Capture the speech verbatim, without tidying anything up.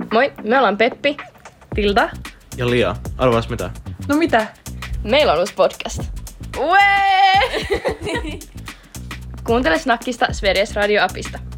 Moi, me ollaan Peppi, Tilda ja Lia. Arvaas mitä? No mitä? Meillä on uusi podcast. Uee! Kuuntele Snackista Sveriges Radio-apista.